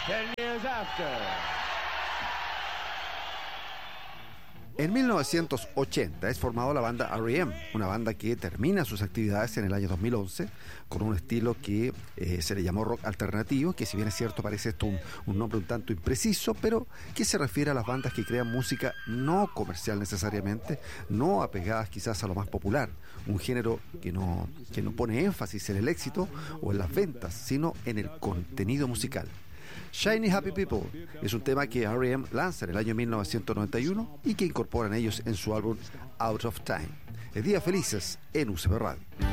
10 years after. En 1980 es formado la banda R.E.M., una banda que termina sus actividades en el año 2011 con un estilo que se le llamó rock alternativo, que si bien es cierto parece esto un nombre un tanto impreciso, pero que se refiere a las bandas que crean música no comercial necesariamente, no apegadas quizás a lo más popular, un género que no pone énfasis en el éxito o en las ventas, sino en el contenido musical. Shiny Happy People es un tema que R.E.M. lanza en el año 1991 y que incorporan ellos en su álbum Out of Time. Es Días Felices en UCB Radio.